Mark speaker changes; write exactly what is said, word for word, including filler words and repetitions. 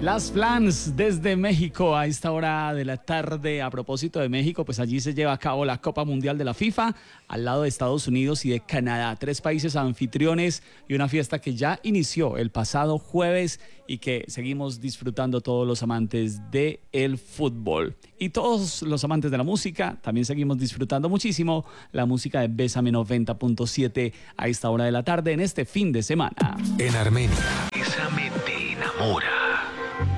Speaker 1: Las Flans desde México a esta hora de la tarde. A propósito de México, pues allí se lleva a cabo la Copa Mundial de la FIFA al lado de Estados Unidos y de Canadá, tres países anfitriones y una fiesta que ya inició el pasado jueves y que seguimos disfrutando todos los amantes del fútbol. Y todos los amantes de la música también seguimos disfrutando muchísimo la música de Bésame noventa punto siete a esta hora de la tarde en este fin de semana.
Speaker 2: En Armenia, Bésame te enamora.